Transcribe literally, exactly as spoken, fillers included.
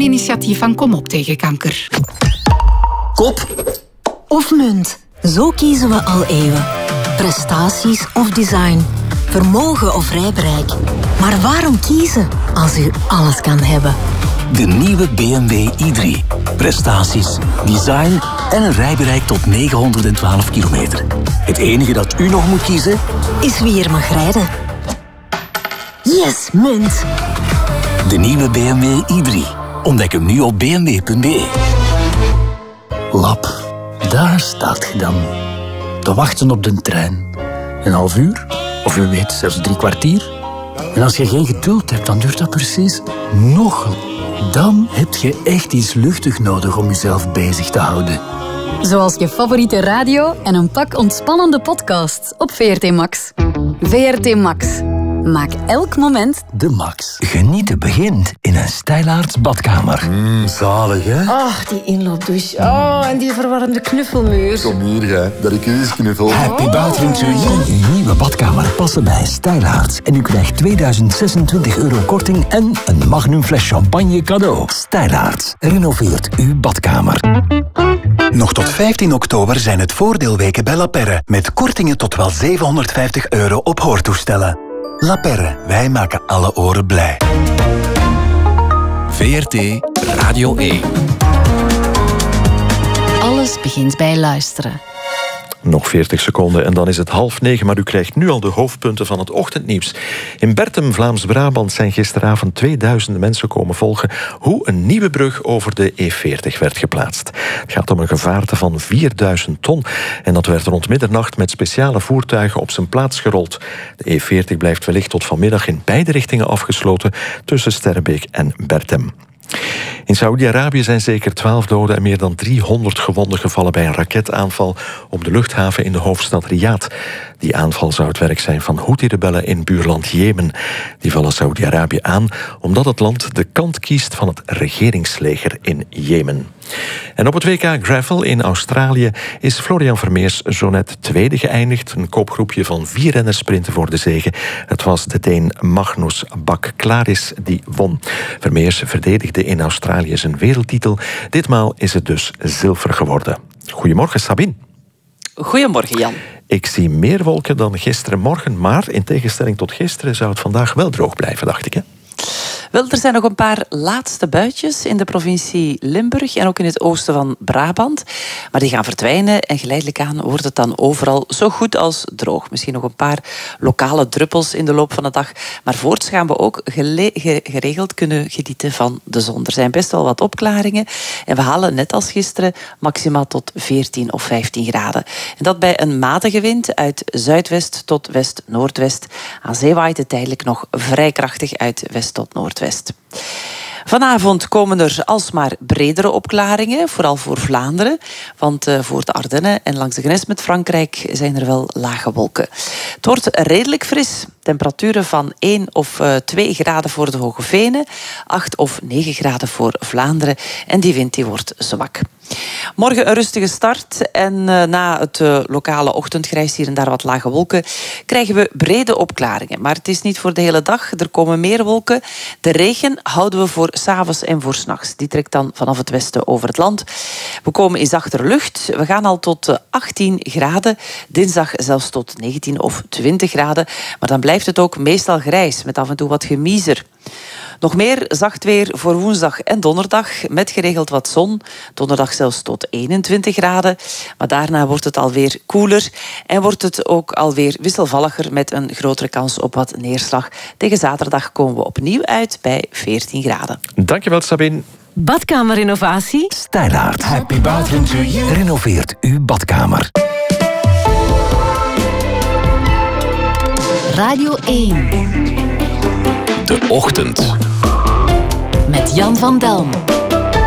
initiatief van Kom op tegen kanker. Kop of munt. Zo kiezen we al eeuwen. Prestaties of design. Vermogen of rijbereik. Maar waarom kiezen als u alles kan hebben? De nieuwe B M W i drie. Prestaties, design en een rijbereik tot negenhonderdtwaalf kilometer. Het enige dat u nog moet kiezen is wie er mag rijden. Yes, munt. De nieuwe B M W i drie. Ontdek hem nu op b m w punt b e. Lap, daar staat je dan. Te wachten op de trein. Een half uur, of je weet zelfs drie kwartier. En als je geen geduld hebt, dan duurt dat precies nog. Dan heb je echt iets luchtig nodig om jezelf bezig te houden. Zoals je favoriete radio en een pak ontspannende podcasts op V R T Max. V R T Max. Maak elk moment de max. Genieten begint in een Stijlaarts badkamer. Mm, zalig, hè? Ach, die inloopdouche. Oh, en die verwarmde knuffelmuur. Kom hier, hè. Dat ik u eens knuffel. Happy bathroom to you. Kom uw nieuwe badkamer passen bij Stijlaarts. En u krijgt tweeduizend zesentwintig euro korting en een magnum fles champagne cadeau. Stijlaarts. Renoveert uw badkamer. Nog tot vijftien oktober zijn het voordeelweken bij La Perre. Met kortingen tot wel zevenhonderdvijftig euro op hoortoestellen. La Perre, wij maken alle oren blij. V R T Radio één. Alles begint bij luisteren. Nog veertig seconden en dan is het half negen, maar u krijgt nu al de hoofdpunten van het ochtendnieuws. In Bertem, Vlaams-Brabant, zijn gisteravond tweeduizend mensen komen volgen hoe een nieuwe brug over de E veertig werd geplaatst. Het gaat om een gevaarte van vierduizend ton en dat werd rond middernacht met speciale voertuigen op zijn plaats gerold. De E veertig blijft wellicht tot vanmiddag in beide richtingen afgesloten tussen Sterrebeek en Bertem. In Saoedi-Arabië zijn zeker twaalf doden en meer dan driehonderd gewonden gevallen bij een raketaanval op de luchthaven in de hoofdstad Riyadh. Die aanval zou het werk zijn van Houthi-rebellen in buurland Jemen. Die vallen Saoedi-Arabië aan omdat het land de kant kiest van het regeringsleger in Jemen. En op het W K Gravel in Australië is Florian Vermeers zo net tweede geëindigd. Een kopgroepje van vier renners sprinten voor de zege. Het was de Deen Magnus Bak-Klaris die won. Vermeers verdedigde in Australië zijn wereldtitel. Ditmaal is het dus zilver geworden. Goedemorgen, Sabine. Goedemorgen, Jan. Ik zie meer wolken dan gisterenmorgen, maar in tegenstelling tot gisteren zou het vandaag wel droog blijven, dacht ik, hè? Wel, er zijn nog een paar laatste buitjes in de provincie Limburg en ook in het oosten van Brabant. Maar die gaan verdwijnen en geleidelijk aan wordt het dan overal zo goed als droog. Misschien nog een paar lokale druppels in de loop van de dag. Maar voorts gaan we ook geregeld kunnen genieten van de zon. Er zijn best wel wat opklaringen. En we halen net als gisteren maximaal tot veertien of vijftien graden. En dat bij een matige wind uit zuidwest tot west-noordwest. Aan zee waait het tijdelijk nog vrij krachtig uit west tot noordwest. Vanavond komen er alsmaar bredere opklaringen, vooral voor Vlaanderen. Want uh, voor de Ardennen en langs de grens met Frankrijk zijn er wel lage wolken. Het wordt redelijk fris. Temperaturen van één of twee graden voor de Hoge Venen, acht of negen graden voor Vlaanderen. En die wind die wordt zwak. Morgen een rustige start en uh, na het uh, lokale ochtendgrijs, hier en daar wat lage wolken, krijgen we brede opklaringen. Maar het is niet voor de hele dag. Er komen meer wolken. De regen houden we voor 's avonds en voor 's nachts. Die trekt dan vanaf het westen over het land. We komen in zachtere lucht. We gaan al tot uh, achttien graden. Dinsdag zelfs tot negentien of twintig graden. Maar dan blijft het ook meestal grijs, met af en toe wat gemiezer. Nog meer zacht weer voor woensdag en donderdag, met geregeld wat zon. Donderdag zelfs tot eenentwintig graden. Maar daarna wordt het alweer koeler en wordt het ook alweer wisselvalliger met een grotere kans op wat neerslag. Tegen zaterdag komen we opnieuw uit bij veertien graden. Dankjewel, Sabine. Badkamerrenovatie? Stijlaarts. Happy bathroom to you. Renoveert uw badkamer. Radio één. De Ochtend. Met Jan van Delm.